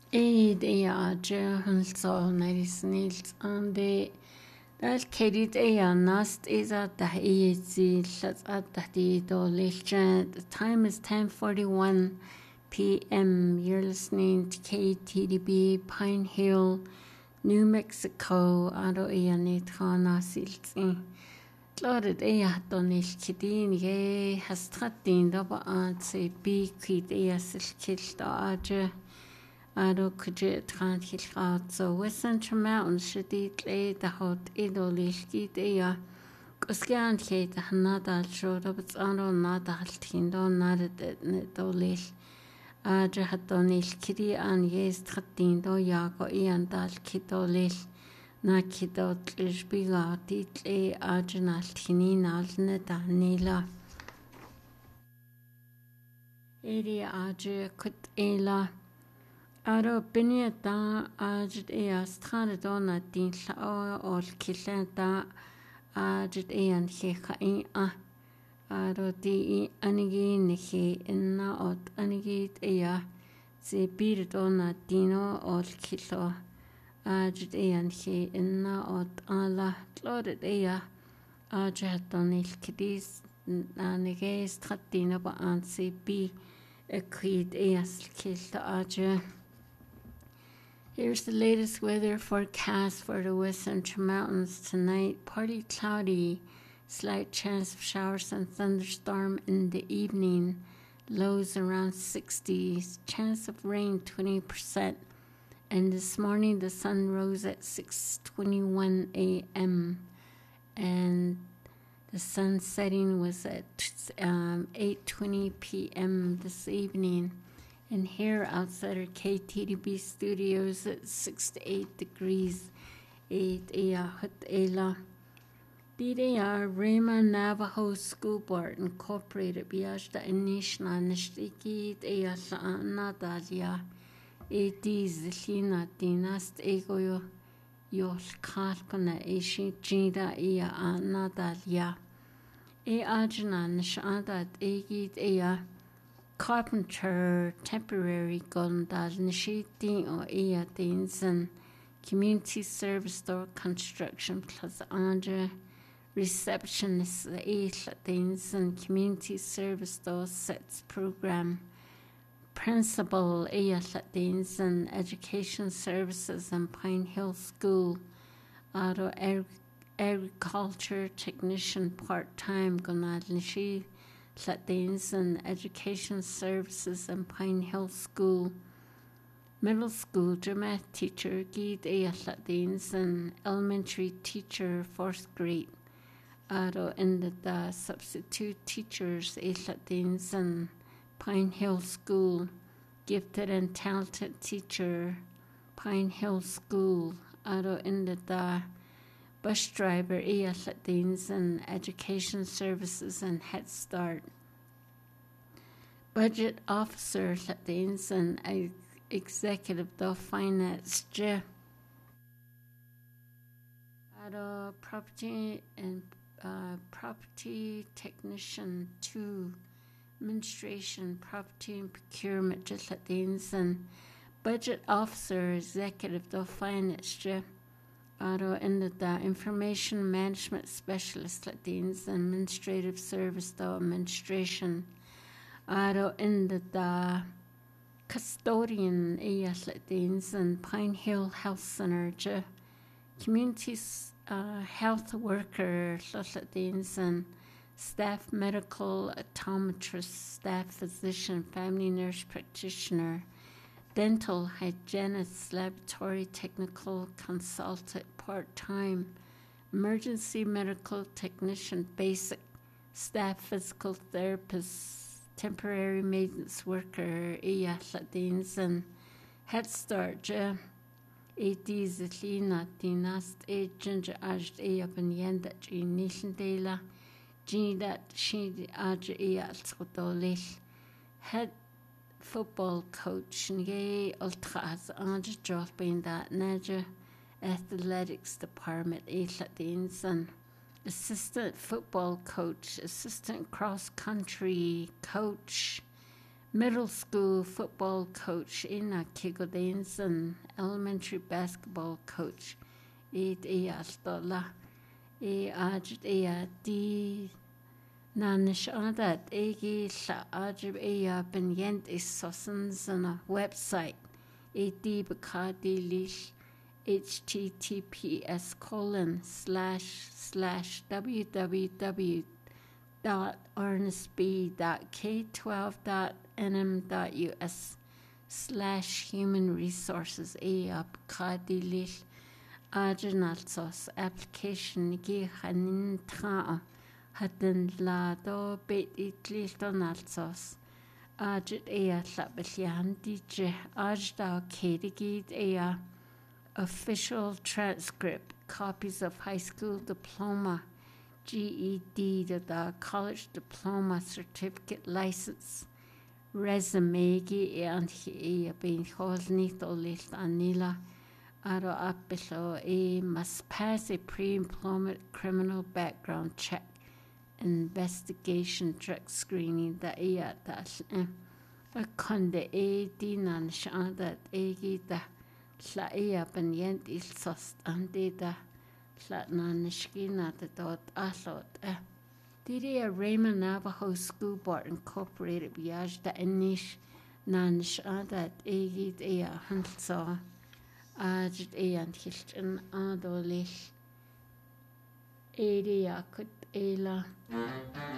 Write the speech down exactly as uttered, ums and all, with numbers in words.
Aid ea Jehunso Narisnils and the that Kedit ea nast is at the easy let's at the dolation. The time is ten forty one P M. You're listening to K T D B Pine Hill, New Mexico, Aro ea Netrana Silti. Lordet ea Donil Kidin ye has tratin double aunt say be quid ea silkilt arje. Aro kuje tran hilrat so Western Mountains shadid lay the hot idolishki dea. Kuskan kate hanadal showed up its aro nadal tindo nadet nedolish. Adre hadonil kiri an yes tratindo yago ian dal kidolish. Na kidot lishbiga title arjanal tininal nedanila. Eri adre kut ela. Aro binia da ajit ea strane dona din lao ol killen da ajit ean hecha i a. Aro di i anigi nihi inna ot anigi ea ze bir dona dino ol kilo. Ajit ean he inna ot ala loret ea ajit donil kidis anige stratino ba an se bi a creed eas kilto ajit. Here's the latest weather forecast for the Western Mountains tonight. Partly cloudy, slight chance of showers and thunderstorm in the evening. Lows around sixty, chance of rain twenty percent. And this morning the sun rose at six twenty-one a m and the sun setting was at um, eight twenty p m this evening. And here outside our K T D B studios at six to eight degrees, eight ea hut ela. Didea Rama Navajo School Board Incorporated Biashta Inishna Nishtiki ea Saana Dalia. Eti Zilina Dinast Egoyo Yol Kalkana Eshi Jida ea Ana Dalia. E Ajna Nishanda Egid ea. Carpenter temporary gondal nishiti or ea dinsen community service store construction plus andre receptionist ea dinsen community service store sets program principal ea dinsen education services in Pine Hill School auto agriculture technician part-time gonal nishi Latins and Education Services in Pine Hill School, Middle School Dramatic Teacher, Gid Ea Latins and Elementary Teacher, fourth grade. Aro in the da substitute teachers, Ea Latins and Pine Hill School, Gifted and Talented Teacher, Pine Hill School. Aro in the da Bus driver ea Latins and Education Services and Head Start. Budget officer Latins and Executive do Finance J. Ado Property and uh, Property Technician two. Administration, Property and Procurement Latins and Budget Officer Executive do Finance J. Aro in the da Information Management Specialist Latins Administrative Service do Administration. Aro in the da Custodian ea Latins and Pine Hill Health Center. Ja. Community uh, Health Worker Latins and Staff Medical Optometrist, Staff Physician, Family Nurse Practitioner. Dental hygienist, laboratory technical consultant, part-time, emergency medical technician, basic, staff physical therapist, temporary maintenance worker, ea Latins and Head Start, ja, eti zilina dinast e ginger ajd ea banyenda ji nishendela, jidat shid aj ea altsodolish, head football coach Nye Ultras Andre Job in that Naja Athletics Department Latins and assistant football coach, assistant cross country coach, middle school football coach ina Kigodins and elementary basketball coach. It ealtola e ajit ea di nanish adat egi la ajib ea benyent is sosens on a website. It di bakadi lish https colon slash slash www dot ernestb dot k twelve dot nm dot us slash human resources a up kadilil agenalsos application gi hanin tra hatten la do bit itlil donalsos agit ea labellian dj ajda kedigid ea official transcript copies of high school diploma G E D, the college diploma certificate license, resume gi and he been holnit or list anila aro apelo e must pass a pre-employment criminal background check, investigation drug screening da ea das a conde e dinan shanda e gita la ea benyent il sost andida Latnanishkina the dot aslot. Didi a Raymond Navajo School Board Incorporated Biaj da Enish Nanish that Egid Ea Hansa Ajit Ea and Hilton Adolish Edia Kut Ela.